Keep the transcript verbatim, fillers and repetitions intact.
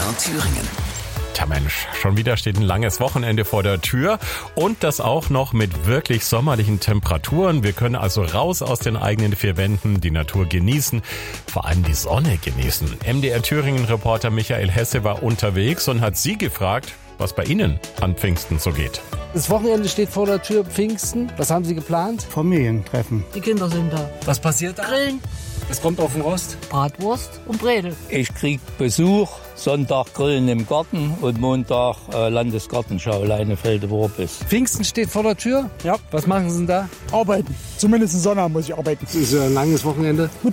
R Thüringen. Tja Mensch, schon wieder steht ein langes Wochenende vor der Tür und das auch noch mit wirklich sommerlichen Temperaturen. Wir können also raus aus den eigenen vier Wänden, die Natur genießen, vor allem die Sonne genießen. M D R Thüringen-Reporter Michael Hesse war unterwegs und hat Sie gefragt, was bei Ihnen an Pfingsten so geht. Das Wochenende steht vor der Tür, Pfingsten. Was haben Sie geplant? Familientreffen. Die Kinder sind da. Was passiert da? Grillen, Es kommt auf den Rost. Bratwurst und Bredel. Ich krieg Besuch, Sonntag Grillen im Garten und Montag äh, Landesgartenschau, Leinefelde-Worbis. Pfingsten steht vor der Tür? Ja. Was machen Sie denn da? Arbeiten. Zumindest im Sommer muss ich arbeiten. Es ist ein langes Wochenende. Gut.